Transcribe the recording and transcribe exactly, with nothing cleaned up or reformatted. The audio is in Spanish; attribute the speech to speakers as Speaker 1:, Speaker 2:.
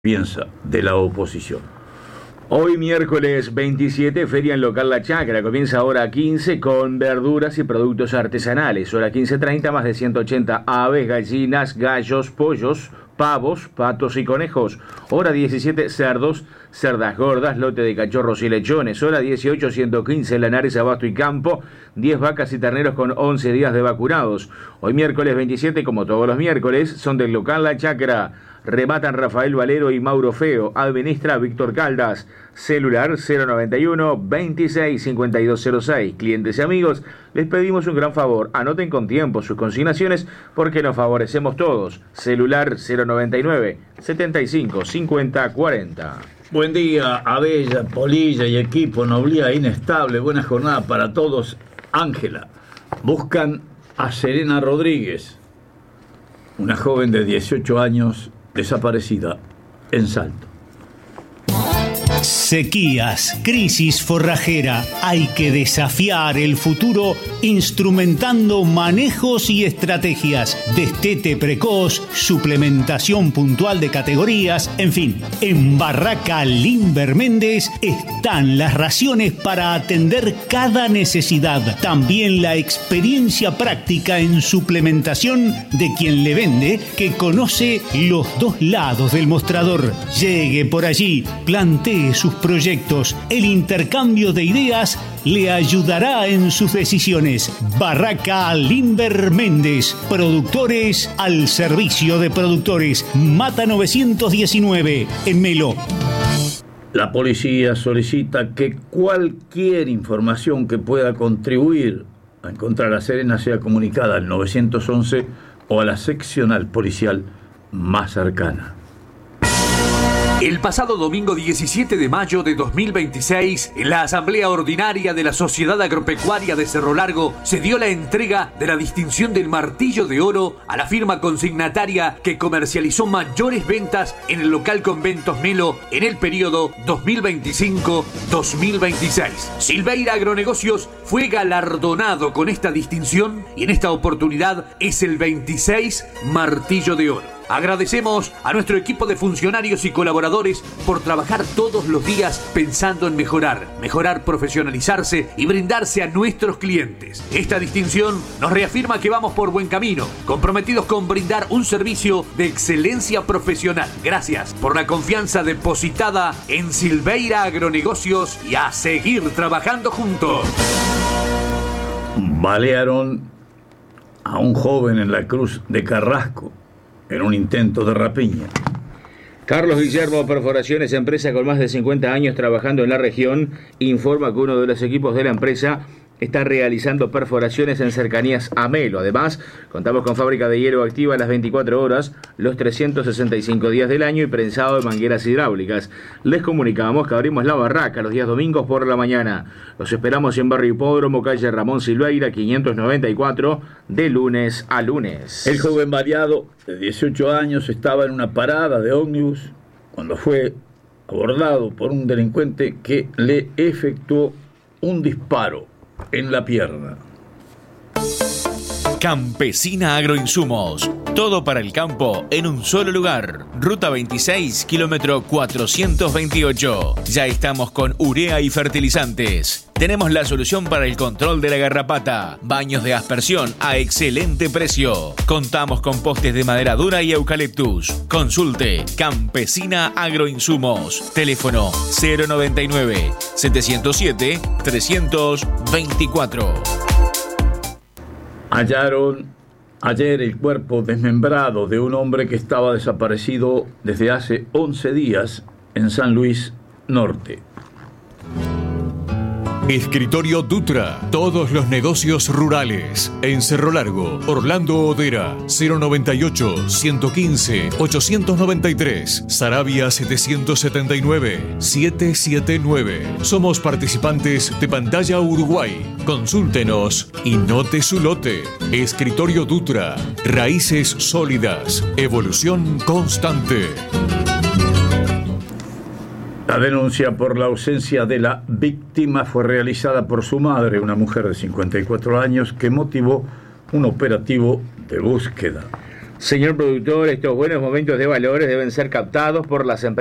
Speaker 1: piensa de la oposición.
Speaker 2: Hoy miércoles veintisiete, feria en local La Chacra, comienza a hora quince con verduras y productos artesanales. Hora quince treinta, más de ciento ochenta aves, gallinas, gallos, pollos, pavos, patos y conejos. Hora diecisiete, cerdos, cerdas gordas, lote de cachorros y lechones. Hora dieciocho, ciento quince, lanares, abasto y campo, diez vacas y terneros con once días de vacunados. Hoy miércoles veintisiete, como todos los miércoles, son del local La Chacra. Rematan Rafael Valero y Mauro Feo. Administra Víctor Caldas. Celular cero noventa y uno, veintiséis, cincuenta y dos cero seis. Clientes y amigos, les pedimos un gran favor. Anoten con tiempo sus consignaciones porque nos favorecemos todos. Celular cero noventa y nueve, setenta y cinco, cincuenta, cuarenta.
Speaker 1: Buen día, Abella, Polilla y equipo. Noblía inestable. Buena jornada para todos. Ángela. Buscan a Serena Rodríguez, una joven de dieciocho años desaparecida en Salto.
Speaker 3: Sequías, crisis forrajera. Hay que desafiar el futuro instrumentando manejos y estrategias. Destete precoz, suplementación puntual de categorías, en fin. En Barraca Limber Méndez están las raciones para atender cada necesidad. También la experiencia práctica en suplementación de quien le vende, que conoce los dos lados del mostrador. Llegue por allí, plantee sus proyectos. El intercambio de ideas le ayudará en sus decisiones. Barraca Limber Méndez, productores al servicio de productores. Mata novecientos diecinueve en Melo.
Speaker 1: La policía solicita que cualquier información que pueda contribuir a encontrar a Serena sea comunicada al nueve once o a la seccional policial más cercana.
Speaker 4: El pasado domingo diecisiete de mayo de dos mil veintiséis, en la Asamblea Ordinaria de la Sociedad Agropecuaria de Cerro Largo, se dio la entrega de la distinción del Martillo de Oro a la firma consignataria que comercializó mayores ventas en el local Conventos Melo en el periodo dos mil veinticinco dos mil veintiséis. Silveira Agronegocios fue galardonado con esta distinción y en esta oportunidad es el veintiséis Martillo de Oro. Agradecemos a nuestro equipo de funcionarios y colaboradores por trabajar todos los días pensando en mejorar, mejorar, profesionalizarse y brindarse a nuestros clientes. Esta distinción nos reafirma que vamos por buen camino, comprometidos con brindar un servicio de excelencia profesional. Gracias por la confianza depositada en Silveira Agronegocios y a seguir trabajando juntos.
Speaker 1: Balearon a un joven en la Cruz de Carrasco en un intento de rapiña.
Speaker 2: Carlos Guillermo Perforaciones, empresa con más de cincuenta años trabajando en la región, informa que uno de los equipos de la empresa está realizando perforaciones en cercanías a Melo. Además, contamos con fábrica de hielo activa las veinticuatro horas, los trescientos sesenta y cinco días del año y prensado de mangueras hidráulicas. Les comunicamos que abrimos la barraca los días domingos por la mañana. Los esperamos en Barrio Hipódromo, calle Ramón Silveira, quinientos noventa y cuatro, de lunes a lunes.
Speaker 1: El joven variado de dieciocho años estaba en una parada de ómnibus cuando fue abordado por un delincuente que le efectuó un disparo en la pierna.
Speaker 5: Campesina Agroinsumos. Todo para el campo en un solo lugar. Ruta veintiséis, kilómetro cuatrocientos veintiocho. Ya estamos con urea y fertilizantes. Tenemos la solución para el control de la garrapata. Baños de aspersión a excelente precio. Contamos con postes de madera dura y eucaliptus. Consulte Campesina Agroinsumos. Teléfono cero noventa y nueve, setecientos siete, trescientos veinticuatro.
Speaker 1: Hallaron ayer el cuerpo desmembrado de un hombre que estaba desaparecido desde hace once días en San Luis Norte.
Speaker 6: Escritorio Dutra. Todos los negocios rurales. En Cerro Largo, Orlando Odera, cero noventa y ocho, ciento quince, ochocientos noventa y tres. Saravia setecientos setenta y nueve, setecientos setenta y nueve. Somos participantes de Pantalla Uruguay. Consúltenos y note su lote. Escritorio Dutra. Raíces sólidas. Evolución constante.
Speaker 1: La denuncia por la ausencia de la víctima fue realizada por su madre, una mujer de cincuenta y cuatro años, que motivó un operativo de búsqueda.
Speaker 2: Señor productor, estos buenos momentos de valores deben ser captados por las empresas